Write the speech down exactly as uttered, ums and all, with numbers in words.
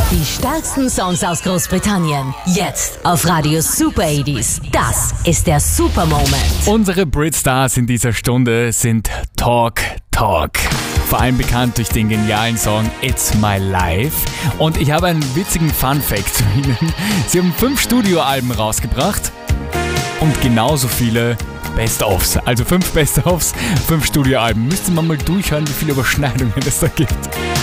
Die stärksten Songs aus Großbritannien. Jetzt auf Radio Super achtziger. Das ist der Super Moment. Unsere Brit-Stars in dieser Stunde sind Talk Talk. Vor allem bekannt durch den genialen Song It's My Life. Und ich habe einen witzigen Fun-Fact zu ihnen. Sie haben fünf Studioalben rausgebracht und genauso viele Best-ofs. Also fünf Best-ofs, fünf Studioalben. Müsste man mal durchhören, wie viele Überschneidungen es da gibt.